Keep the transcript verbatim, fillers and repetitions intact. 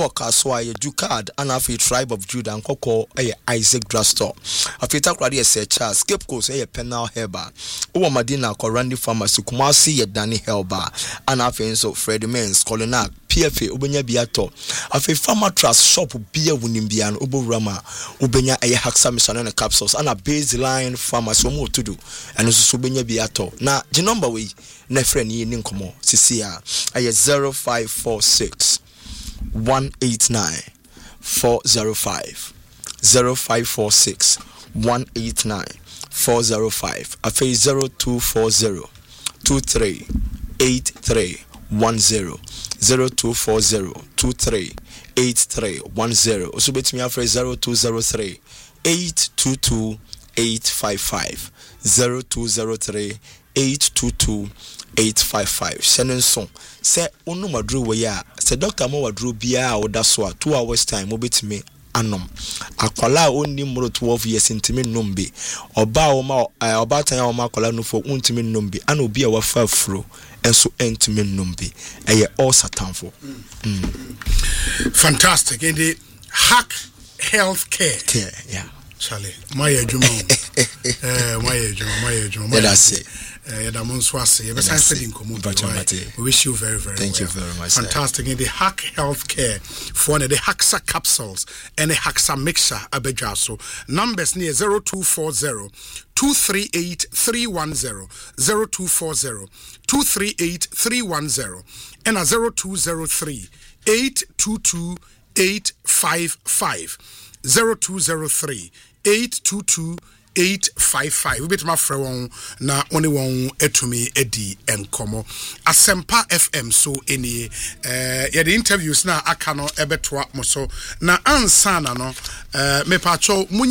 York aswa ye Jukad anafi tribe of Judah and koko eh Isaac Drastor. Afita kwadi se Charles Cape Coast eh Penal Herba. Uwa Madina ko Randy Pharmacy Kumasi ye Danny Helba anafi nso Freddie Mens Colinac P F A ubenya biato. Afi Pharma Trust shop biya wunimbia no obo rama ubenya eh Haxa Mission capsules ana baseline Pharmacy omo to do and so ubenya biato. Na the number we na friend yi ni nkomo sisi ya aye zero five four six one eight nine four zero five zero five four six one eight nine four zero five afi zero two four zero two three eight three one zero zero two four zero two three eight three one zero oso betimi afi zero two zero three eight two two eight five five zero two zero three eight two two eight five five Shannon song say onu madru we ya say doctor mo wadru bia a woda so a two hours time obetime anom akwala onni mro twelve years intime nombe oba o ma oba tan o ma akwala no fo untime nombe ana obi a wafa afro enso entime nombe eye all satanfo. Fantastic. In the Hack Healthcare care, yeah. Charlie, my ejuma eh my ejuma my ejuma that's it. Eh da mon so ase e be san studying komo. We wish you very very thank well. you very much. Fantastic. In the Hack Healthcare for the Haxa capsules and the Haxa mixture abedja so numbers near zero two four zero two three eight three one zero zero two four zero two three eight three one zero and a zero two zero three eight two two eight five five zero two zero three eight two two eight five five. We bet my friend na only one etumi edi enkomo Asempa F M so any uh yeah the interviews na akano ebetwa mo so na ansana no uh me pacho